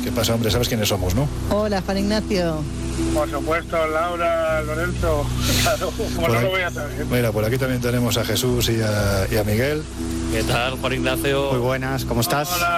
¿Qué pasa, hombre? ¿Sabes quiénes somos, no? Hola, Juan Ignacio. Por supuesto, Laura, Lorenzo. Claro, como no lo voy a saber. Mira, por aquí también tenemos a Jesús y a Miguel. ¿Qué tal, Juan Ignacio? Muy buenas, ¿cómo estás? Hola.